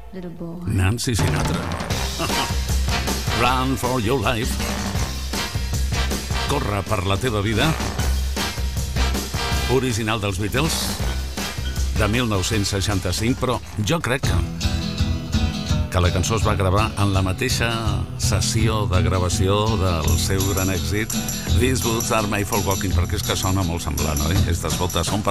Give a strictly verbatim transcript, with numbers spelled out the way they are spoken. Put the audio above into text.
little boy. Nancy Sinatra. Run for your life. Corre per la teva vida. Original dels Beatles, de mil nou-cents seixanta-cinc, però jo crec que, que la cançó es va gravar en la mateixa sessió de gravació del seu gran èxit These Boots Are Made for Walking, perquè és que sona molt semblant, oi? Aquestes botes són per